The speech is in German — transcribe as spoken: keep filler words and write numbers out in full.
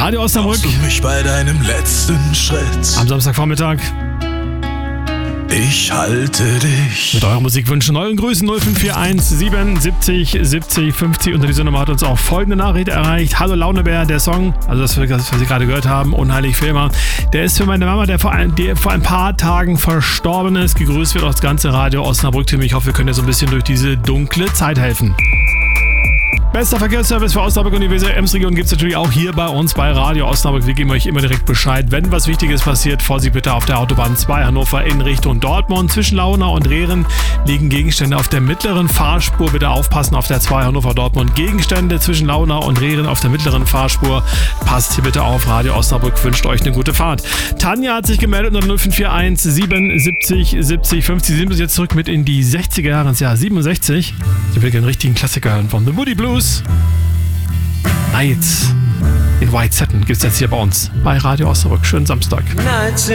Radio Osnabrück. Brauchst du mich bei deinem letzten Schritt? Am Samstagvormittag. Ich halte dich. Mit euren Musikwünschen, euren Grüßen null fünf vier eins siebenundsiebzig siebzig fünfzig. Unter dieser Nummer hat uns auch folgende Nachricht erreicht. Hallo Launebär, der Song, also das, was Sie gerade gehört haben, Unheilig für immer, der ist für meine Mama, der vor ein, die vor ein paar Tagen verstorben ist. Gegrüßt wird auch das ganze Radio Osnabrück-Team. Ich hoffe, wir können ja so ein bisschen durch diese dunkle Zeit helfen. Bester Verkehrsservice für Osnabrück und die Weser-Ems-Region gibt es natürlich auch hier bei uns bei Radio Osnabrück. Wir geben euch immer direkt Bescheid, wenn was Wichtiges passiert. Vorsicht bitte auf der Autobahn zwei Hannover in Richtung Dortmund. Zwischen Launau und Rehren liegen Gegenstände auf der mittleren Fahrspur. Bitte aufpassen auf der zwei Hannover Dortmund. Gegenstände zwischen Launau und Rehren auf der mittleren Fahrspur. Passt hier bitte auf. Radio Osnabrück wünscht euch eine gute Fahrt. Tanja hat sich gemeldet unter null fünf vier eins siebenundsiebzig siebzig fünfzig. Sie sind uns jetzt zurück mit in die sechziger Jahre, ins Jahr siebenundsechzig. Ich will gerne einen richtigen Klassiker hören von The Moody Blues. Nights in White Satin gibt es jetzt hier bei uns bei Radio Osnabrück. Schönen Samstag. Nights in